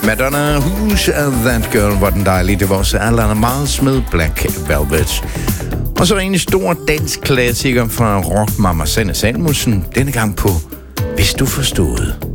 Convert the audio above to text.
Madonna, Who's That Girl, var den dejlige. Det var også Alana Miles med Black Velvet. Og så en stor dansk klassiker fra rockmama Sanne Salmussen, denne gang på Hvis du forstod.